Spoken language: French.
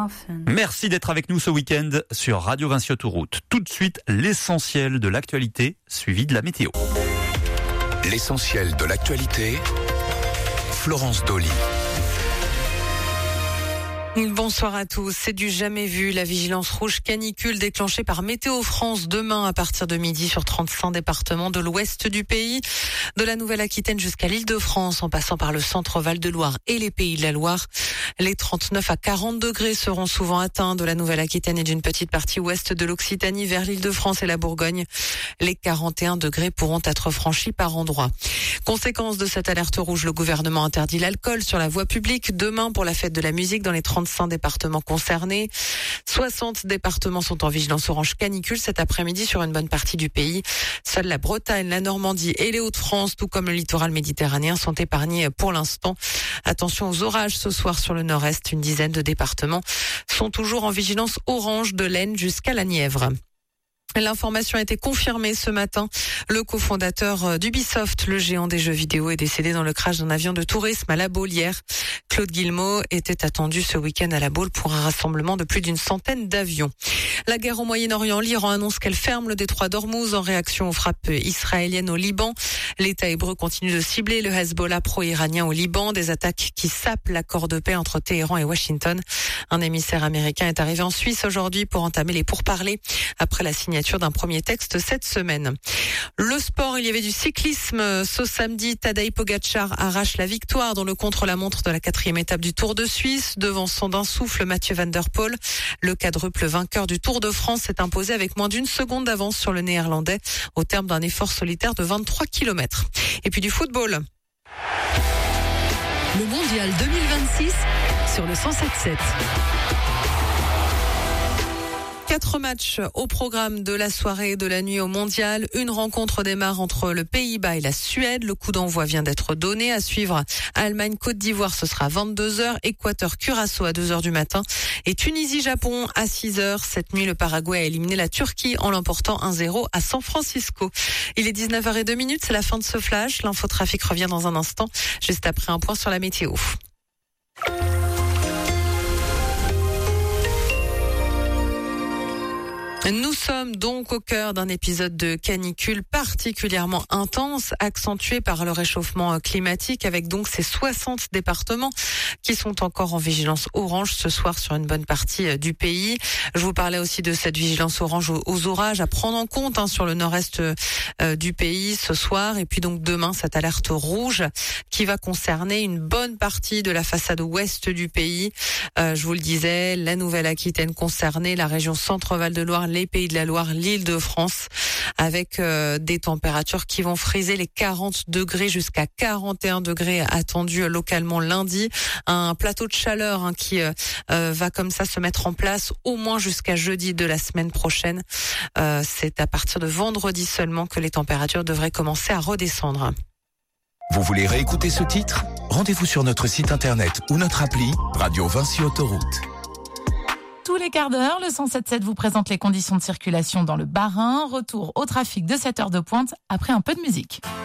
Merci d'être avec nous ce week-end sur Radio Vinci Autoroute. Tout de suite, l'essentiel de l'actualité, suivi de la météo. L'essentiel de l'actualité, Florence Dolly. Bonsoir à tous. C'est du jamais vu. La vigilance rouge canicule déclenchée par Météo France demain à partir de midi sur 35 départements de l'ouest du pays, de la Nouvelle-Aquitaine jusqu'à l'Île-de-France, en passant par le centre Val-de-Loire et les Pays de la Loire. Les 39 à 40 degrés seront souvent atteints de la Nouvelle-Aquitaine et d'une petite partie ouest de l'Occitanie vers l'Île-de-France et la Bourgogne. Les 41 degrés pourront être franchis par endroits. Conséquence de cette alerte rouge, le gouvernement interdit l'alcool sur la voie publique demain pour la fête de la musique dans les 35 départements concernés. 60 départements sont en vigilance orange canicule cet après-midi sur une bonne partie du pays. Seules la Bretagne, la Normandie et les Hauts-de-France, tout comme le littoral méditerranéen, sont épargnés pour l'instant. Attention aux orages ce soir sur le nord-est. Une dizaine de départements sont toujours en vigilance orange de l'Aisne jusqu'à la Nièvre. L'information a été confirmée ce matin. Le cofondateur d'Ubisoft, le géant des jeux vidéo, est décédé dans le crash d'un avion de tourisme à La Baule hier. Claude Guillemot était attendu ce week-end à La Baule pour un rassemblement de plus d'une centaine d'avions. La guerre au Moyen-Orient, l'Iran annonce qu'elle ferme le détroit d'Ormuz en réaction aux frappes israéliennes au Liban. L'État hébreu continue de cibler le Hezbollah pro-iranien au Liban, des attaques qui sapent l'accord de paix entre Téhéran et Washington. Un émissaire américain est arrivé en Suisse aujourd'hui pour entamer les pourparlers après la signature d'un premier texte cette semaine. Le sport, il y avait du cyclisme ce samedi. Tadej Pogačar arrache la victoire dans le contre-la-montre de la 4e étape du Tour de Suisse. Devançant d'un souffle Mathieu Van Der Poel, le quadruple vainqueur du Tour de France s'est imposé avec moins d'une seconde d'avance sur le Néerlandais au terme d'un effort solitaire de 23 km. Et puis du football. Le Mondial 2026 sur le 107.7. 4 matchs au programme de la soirée et de la nuit au Mondial. Une rencontre démarre entre le Pays-Bas et la Suède. Le coup d'envoi vient d'être donné. À suivre, Allemagne-Côte d'Ivoire, ce sera à 22h. Équateur-Curaçao à 2h du matin. Et Tunisie-Japon à 6h. Cette nuit, le Paraguay a éliminé la Turquie en l'emportant 1-0 à San Francisco. Il est 19h02. C'est la fin de ce flash. L'infotrafic revient dans un instant, juste après un point sur la météo. Nous sommes donc au cœur d'un épisode de canicule particulièrement intense, accentué par le réchauffement climatique, avec donc ces 60 départements qui sont encore en vigilance orange ce soir sur une bonne partie du pays. Je vous parlais aussi de cette vigilance orange aux orages à prendre en compte sur le nord-est du pays ce soir. Et puis donc demain, cette alerte rouge qui va concerner une bonne partie de la façade ouest du pays. Je vous le disais, la Nouvelle-Aquitaine concernée, la région Centre-Val-de-Loire, les Pays de la Loire, l'Île-de-France, avec des températures qui vont friser les 40 degrés jusqu'à 41 degrés attendus localement lundi. Un plateau de chaleur qui va comme ça se mettre en place au moins jusqu'à jeudi de la semaine prochaine. C'est à partir de vendredi seulement que les températures devraient commencer à redescendre. Vous voulez réécouter ce titre ? Rendez-vous sur notre site internet ou notre appli Radio Vinci Autoroute. Tous les quarts d'heure, le 107.7 vous présente les conditions de circulation dans le Bas-Rhin. Retour au trafic de 7 heures de pointe après un peu de musique.